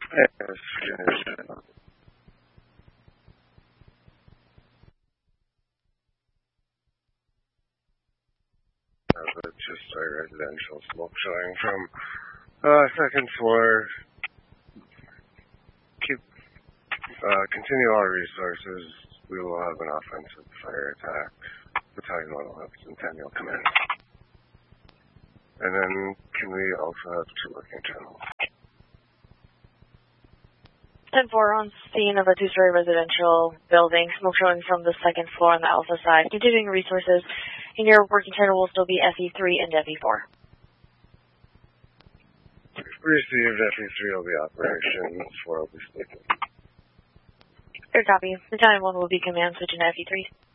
Yes, it's just a residential smoke showing from second floor. Continue our resources. We will have an offensive fire attack. Battalion 110 will come in. And then can we also have 2 working channels? 10-4 on scene of a 2-story residential building. Smoke showing from the second floor on the Alpha side. Continuing resources. And your working channel will still be FE3 and FE4. Received. FE3 will be operation. 4 will be sleeping. Fair copy. Battalion 1 will be command switching to FE3.